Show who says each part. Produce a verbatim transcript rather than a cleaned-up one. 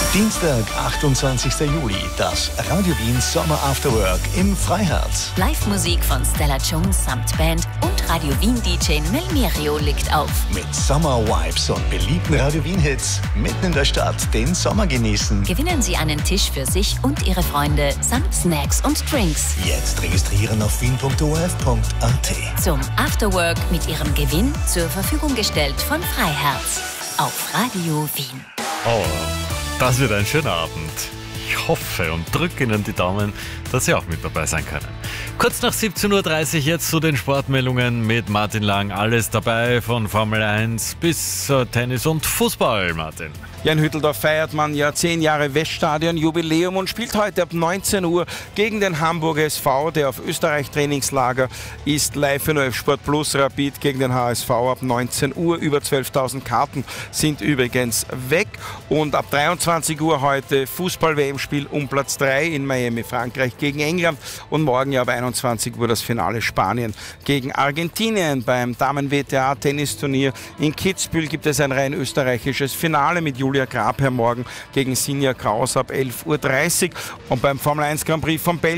Speaker 1: Dienstag, achtundzwanzigster Juli, das Radio Wien Sommer After Work im Freiherz.
Speaker 2: Live-Musik von Stella Jones samt Band und Radio Wien-D J Melmerio liegt auf.
Speaker 1: Mit Summer Vibes und beliebten Radio Wien-Hits mitten in der Stadt den Sommer genießen.
Speaker 2: Gewinnen Sie einen Tisch für sich und Ihre Freunde samt Snacks und Drinks.
Speaker 1: Jetzt registrieren auf wien punkt o r f punkt a t.
Speaker 2: Zum Afterwork mit Ihrem Gewinn zur Verfügung gestellt von Freiherz auf Radio Wien.
Speaker 3: Oh, das wird ein schöner Abend. Ich hoffe und drücke Ihnen die Daumen, dass Sie auch mit dabei sein können. Kurz nach siebzehn Uhr dreißig jetzt zu den Sportmeldungen mit Martin Lang. Alles dabei von Formel eins bis äh, Tennis und Fußball, Martin.
Speaker 4: Ja, in Hütteldorf feiert man ja zehn Jahre Weststadion-Jubiläum und spielt heute ab neunzehn Uhr gegen den Hamburger S V, der auf Österreich-Trainingslager ist. Live in O F Sport Plus, Rapid gegen den H S V ab neunzehn Uhr. Über zwölftausend Karten sind übrigens weg. Und ab dreiundzwanzig Uhr heute Fußball-W M-Spiel um Platz drei in Miami, Frankreich gegen England. Und morgen ja ab einundzwanzig Uhr das Finale Spanien gegen Argentinien. Beim Damen-W T A-Tennisturnier in Kitzbühel gibt es ein rein österreichisches Finale mit Julia Grabherr morgen gegen Sinja Kraus ab elf Uhr dreißig. Und beim Formel eins Grand Prix von Belgien